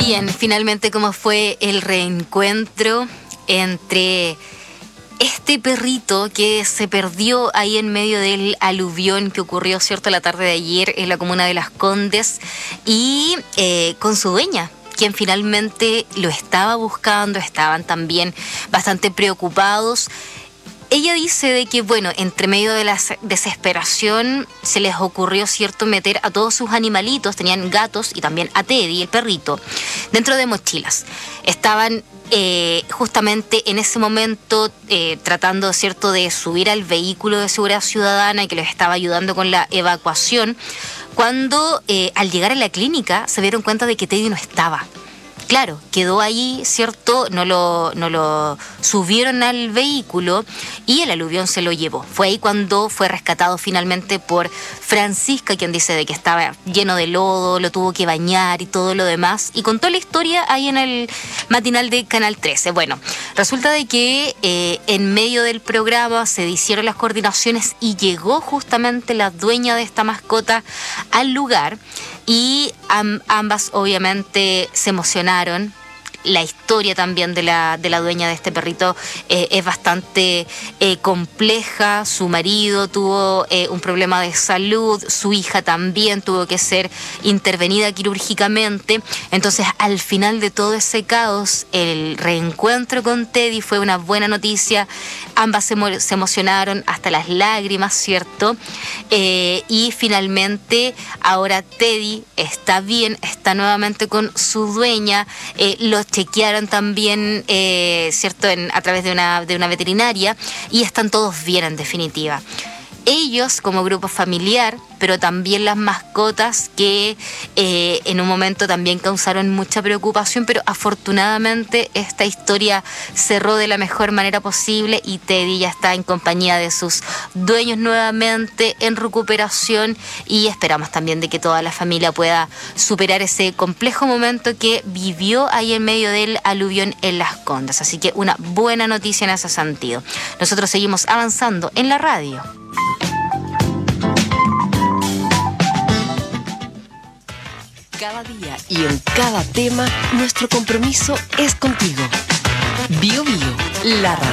Bien, finalmente cómo fue el reencuentro entre este perrito que se perdió ahí en medio del aluvión que ocurrió, ¿cierto?, la tarde de ayer en la comuna de Las Condes y con su dueña, quien finalmente lo estaba buscando. Estaban también bastante preocupados. Ella dice de que, bueno, entre medio de la desesperación se les ocurrió, ¿cierto?, meter a todos sus animalitos, tenían gatos y también a Teddy, el perrito, dentro de mochilas. Estaban justamente en ese momento tratando, ¿cierto?, de subir al vehículo de seguridad ciudadana y que les estaba ayudando con la evacuación, cuando al llegar a la clínica se dieron cuenta de que Teddy no estaba. Claro, quedó ahí, ¿cierto? No lo subieron al vehículo y el aluvión se lo llevó. Fue ahí cuando fue rescatado finalmente por Francisca, quien dice de que estaba lleno de lodo, lo tuvo que bañar y todo lo demás. Y contó la historia ahí en el matinal de Canal 13. Bueno, resulta de que en medio del programa se hicieron las coordinaciones y llegó justamente la dueña de esta mascota al lugar. Y ambas obviamente se emocionaron. La historia también de la dueña de este perrito es bastante compleja. Su marido tuvo un problema de salud, su hija también tuvo que ser intervenida quirúrgicamente. Entonces, al final de todo ese caos, el reencuentro con Teddy fue una buena noticia. Ambas se emocionaron hasta las lágrimas, ¿cierto? Y finalmente, ahora Teddy está bien, está nuevamente con su dueña. Lo chequearon también, ¿cierto?, a través de una veterinaria, y están todos bien en definitiva. Ellos como grupo familiar, pero también las mascotas que en un momento también causaron mucha preocupación, pero afortunadamente esta historia cerró de la mejor manera posible y Teddy ya está en compañía de sus dueños nuevamente en recuperación, y esperamos también de que toda la familia pueda superar ese complejo momento que vivió ahí en medio del aluvión en Las Condes. Así que una buena noticia en ese sentido. Nosotros seguimos avanzando en la radio. Cada día y en cada tema, nuestro compromiso es contigo. Bio Bio, la radio.